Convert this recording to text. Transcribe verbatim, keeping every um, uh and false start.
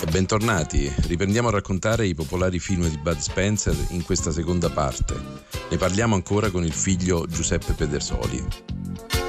bentornati. Riprendiamo a raccontare i popolari film di Bud Spencer in questa seconda parte. Ne parliamo ancora con il figlio Giuseppe Pedersoli.